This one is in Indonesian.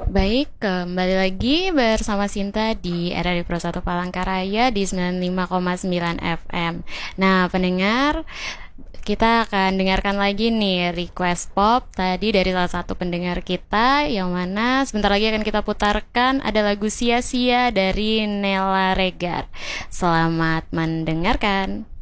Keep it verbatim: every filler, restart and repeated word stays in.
Baik, kembali lagi bersama Sinta di R R I Pro satu Palangkaraya di sembilan puluh lima koma sembilan F M. Nah, pendengar, kita akan dengarkan lagi nih request pop tadi dari salah satu pendengar kita, yang mana sebentar lagi akan kita putarkan ada lagu Sia-sia dari Nella Regar. Selamat mendengarkan.